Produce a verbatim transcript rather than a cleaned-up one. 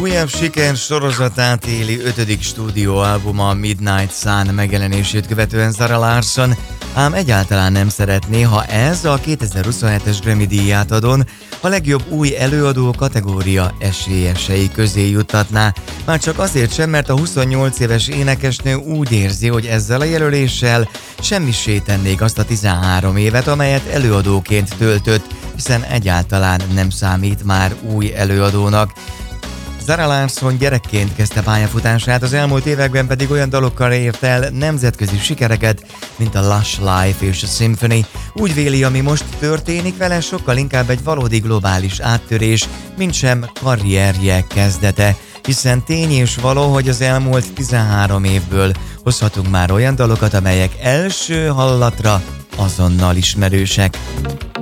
Újabb siker sorozatát éli ötödik stúdióalbuma Midnight Sun megjelenését követően Zara Larsson, ám egyáltalán nem szeretné, ha ez a kétezer-huszonhetes Grammy díját adón a legjobb új előadó kategória esélyesei közé juttatná. Már csak azért sem, mert a huszonnyolc éves énekesnő úgy érzi, hogy ezzel a jelöléssel semmissé tennék azt a tizenhárom évet, amelyet előadóként töltött, hiszen egyáltalán nem számít már új előadónak. Zara Larsson gyerekként kezdte pályafutását, az elmúlt években pedig olyan dalokkal ért el nemzetközi sikereket, mint a Lush Life és a Symphony. Úgy véli, ami most történik vele, sokkal inkább egy valódi globális áttörés, mint sem karrierje kezdete, hiszen tény és való, hogy az elmúlt tizenhárom évből hozhatunk már olyan dalokat, amelyek első hallatra azonnal ismerősek.